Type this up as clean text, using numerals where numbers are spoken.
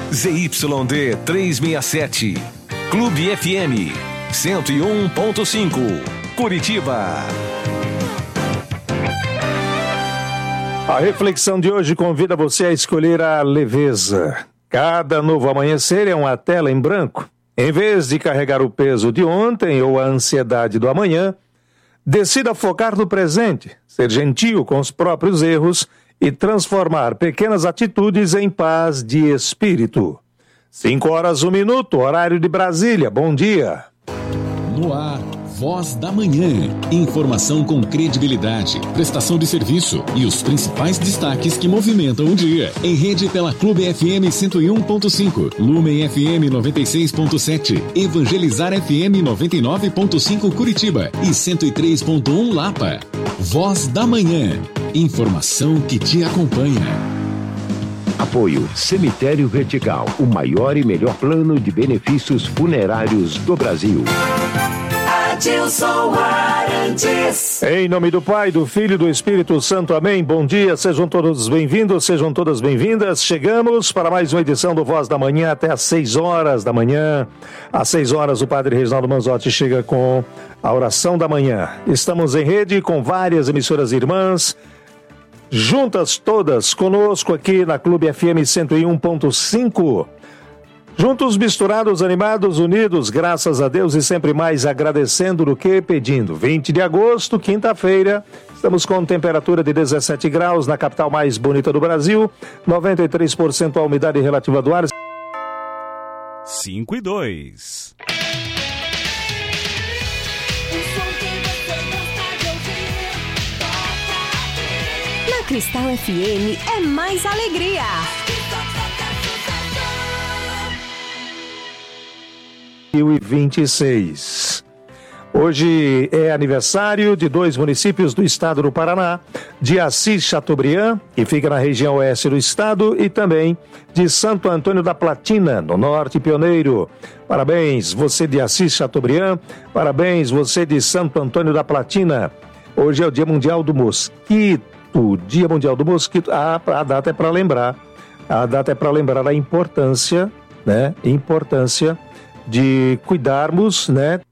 ZYD 367, Clube FM 101.5, Curitiba. A reflexão de hoje convida você a escolher a leveza. Cada novo amanhecer é uma tela em branco. Em vez de carregar o peso de ontem ou a ansiedade do amanhã, decida focar no presente, ser gentil com os próprios erros e transformar pequenas atitudes em paz de espírito. 5h01, horário de Brasília. Bom dia. No ar, Voz da Manhã. Informação com credibilidade, prestação de serviço e os principais destaques que movimentam o dia. Em rede pela Clube FM 101.5, Lumen FM 96.7, Evangelizar FM 99.5 Curitiba e 103.1 Lapa. Voz da Manhã. Informação que te acompanha. Apoio Cemitério Vertical, o maior e melhor plano de benefícios funerários do Brasil. Adilson Arantes. Em nome do Pai, do Filho e do Espírito Santo, amém. Bom dia, sejam todos bem-vindos, sejam todas bem-vindas. Chegamos para mais uma edição do Voz da Manhã até às 6h da manhã. Às 6h o Padre Reginaldo Manzotti chega com a oração da manhã. Estamos em rede com várias emissoras irmãs, juntas todas conosco aqui na Clube FM 101.5. Juntos, misturados, animados, unidos, graças a Deus e sempre mais agradecendo do que pedindo. 20 de agosto, quinta-feira, estamos com temperatura de 17 graus na capital mais bonita do Brasil, 93% a umidade relativa do ar. 5:02. Na Cristal FM é mais alegria. E 26. Hoje é aniversário de dois municípios do estado do Paraná, de Assis Chateaubriand, que fica na região oeste do estado, e também de Santo Antônio da Platina, no norte pioneiro. Parabéns, você de Assis Chateaubriand, parabéns, você de Santo Antônio da Platina. Hoje é o Dia Mundial do Mosquito, Dia Mundial do Mosquito. A data é para lembrar, a importância, né, de cuidarmos, né,